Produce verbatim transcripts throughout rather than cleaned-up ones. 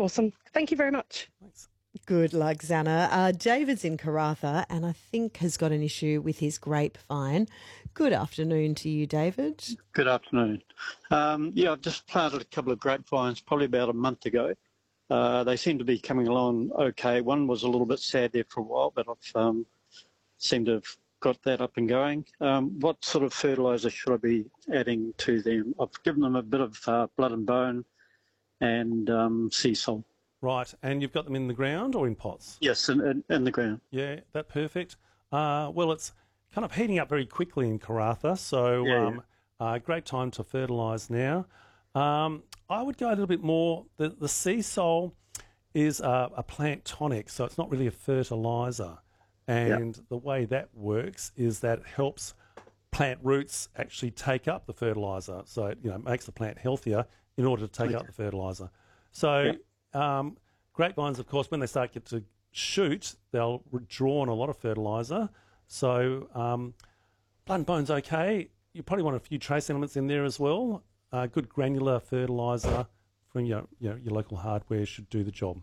Awesome. Thank you very much. Thanks. Good luck, Xana. Uh, David's in Karratha and I think has got an issue with his grapevine. Good afternoon to you, David. Good afternoon. Um, yeah, I've just planted a couple of grapevines probably about a month ago. Uh, they seem to be coming along okay. One was a little bit sad there for a while, but I've um, seemed to have got that up and going. Um, what sort of fertiliser should I be adding to them? I've given them a bit of uh, blood and bone and um, sea salt. Right, and you've got them in the ground or in pots? Yes, in, in, in the ground. Yeah, that's perfect. Uh, well, it's kind of heating up very quickly in Karratha, so Yeah, um, uh, great time to fertilise now. Um, I would go a little bit more. The, the sea salt is a, a plant tonic, so it's not really a fertiliser. And Yep. the way that works is that it helps plant roots actually take up the fertiliser. So it, you know, makes the plant healthier in order to take Okay. up the fertiliser. So Yep. um, grapevines, of course, when they start get to shoot, they'll draw on a lot of fertiliser. So um, blood and bone's okay. You probably want a few trace elements in there as well. Uh, good granular fertiliser from your, you know, your local hardware should do the job.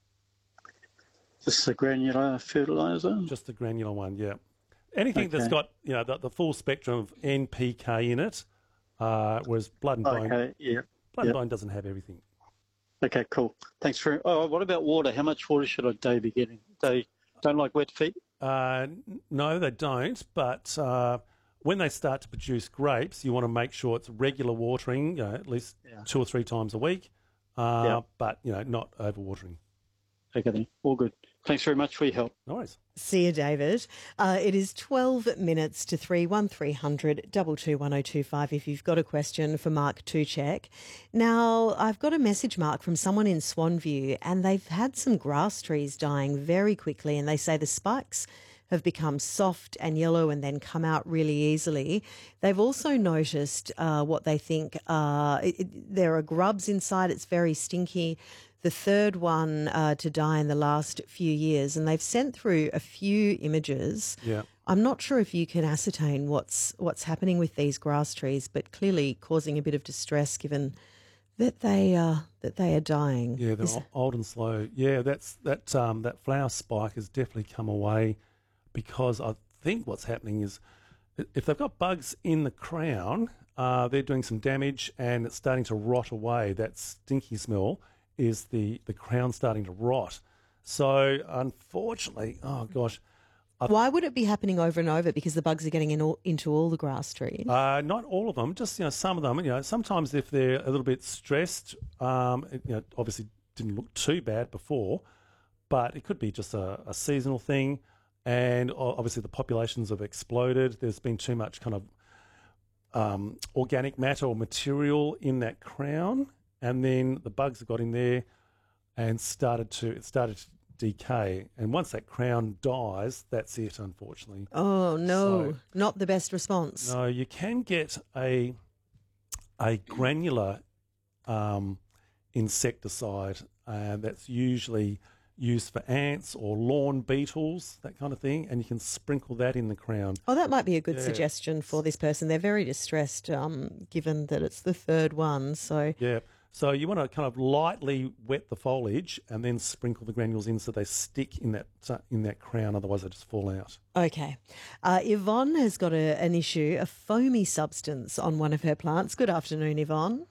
Just the granular fertiliser? Just the granular one, yeah. Anything that's Okay. got, you know, the, the full spectrum of N P K in it, uh, whereas blood and bone, Okay, yeah. blood Yep. and bone doesn't have everything. Okay, cool. Thanks for. Oh, what about water? How much water should a day be getting? They don't like wet feet? Uh, n- no, they don't. But uh, when they start to produce grapes, you want to make sure it's regular watering, you know, at least Yeah. two or three times a week. Uh, Yeah. But you know, not overwatering. Okay, then. All good. Thanks very much for your help. No worries. See you, David. Uh, it is twelve minutes to three, one three hundred two two one oh two five if you've got a question for Mark Tuchek. Now, I've got a message, Mark, from someone in Swanview, and they've had some grass trees dying very quickly, and they say the spikes have become soft and yellow and then come out really easily. They've also noticed uh, what they think uh, it, it, there are grubs inside. It's very stinky. The third one uh, to die in the last few years, and they've sent through a few images. Yeah. I'm not sure if you can ascertain what's what's happening with these grass trees, but clearly causing a bit of distress given that they uh, that they are dying. Yeah, they're Is- o- old and slow. Yeah, that's that. Um, that flower spike has definitely come away because I think what's happening is i- if they've got bugs in the crown, uh, they're doing some damage and it's starting to rot away. That stinky smell is the the crown starting to rot. So unfortunately, oh gosh, Why would it be happening over and over? Because the bugs are getting in all, into all the grass trees. Uh, not all of them, just you know some of them. You know, sometimes if they're a little bit stressed, um, it, you know, obviously didn't look too bad before, but it could be just a, a seasonal thing. And o- obviously the populations have exploded. There's been too much kind of um, organic matter or material in that crown, and then the bugs have got in there and started to it started to decay. And once that crown dies, that's it. Unfortunately. Oh no, So- not the best response. No, you can get a a granular um, insecticide uh, that's usually used for ants or lawn beetles, that kind of thing, and you can sprinkle that in the crown. Oh, that might be a good Yeah. suggestion for this person. They're very distressed, um, given that it's the third one. So, Yeah. So you want to kind of lightly wet the foliage and then sprinkle the granules in so they stick in that uh, in that crown. Otherwise, they just fall out. okay. Uh, Yvonne has got a, an issue, a foamy substance on one of her plants. Good afternoon, Yvonne.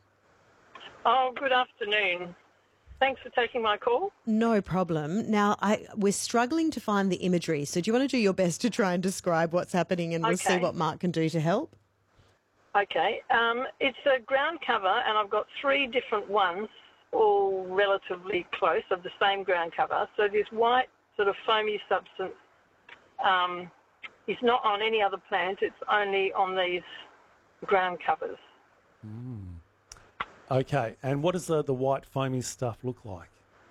Oh, good afternoon. Thanks for taking my call. No problem. Now, I, we're struggling to find the imagery, so do you want to do your best to try and describe what's happening, and we'll see Okay. what Mark can do to help? Okay. Um, it's a ground cover, and I've got three different ones, all relatively close, of the same ground cover. So this white sort of foamy substance um, is not on any other plant. It's only on these ground covers. Okay. And what does the, the white foamy stuff look like?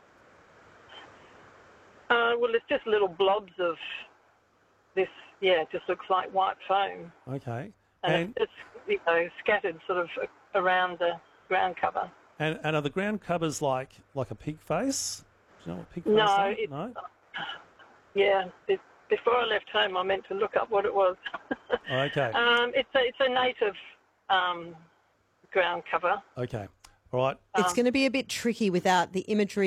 Uh, well, it's just little blobs of this, yeah, it just looks like white foam. Okay. And, And it's, you know, scattered sort of around the ground cover. and, and are the ground covers like like a pig face? Do you know what pig face No, are? it- No. Yeah, it, before I left home, I meant to look up what it was. Okay. um, it's a it's a native um, ground cover. Okay. All right. It's going to be a bit tricky without the imagery